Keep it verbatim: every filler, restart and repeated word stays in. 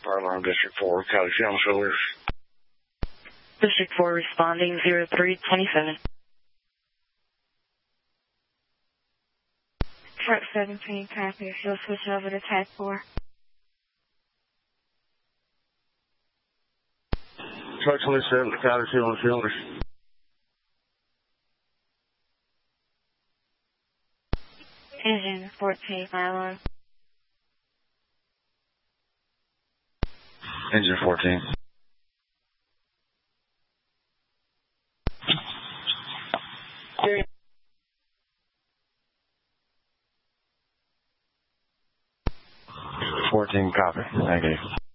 Fire alarm, District four, Cali Channel Shoulders. District four responding zero three twenty-seven. Truck seventeen, copy. She'll switch over to Type four. Truck twenty-seven, Cali Channel Shoulders. Engine fourteen, fire alarm. Engine fourteen. fourteen, copy. Thank you.